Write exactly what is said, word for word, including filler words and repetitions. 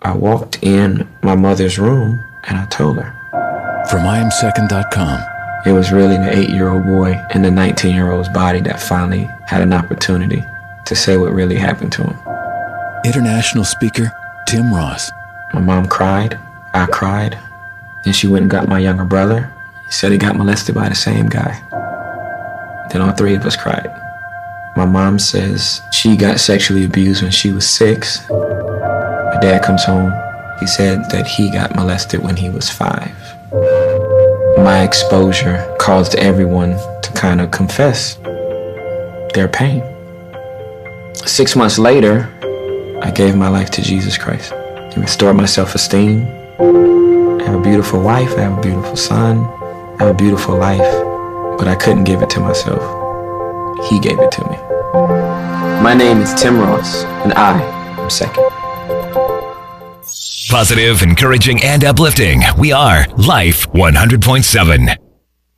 I walked in my mother's room and I told her. From I am second dot com. It was really the eight-year-old boy in the nineteen-year-old's body that finally had an opportunity to say what really happened to him. International speaker Tim Ross. My mom cried. I cried. Then she went and got my younger brother. He said he got molested by the same guy. Then all three of us cried. My mom says she got sexually abused when she was six. My dad comes home. He said that he got molested when he was five. My exposure caused everyone to kind of confess their pain. Six months later, I gave my life to Jesus Christ. He restored my self-esteem. I have a beautiful wife, I have a beautiful son, I have a beautiful life, but I couldn't give it to myself. He gave it to me. My name is Tim Ross, and I am second. Positive, encouraging, and uplifting. We are Life one hundred point seven.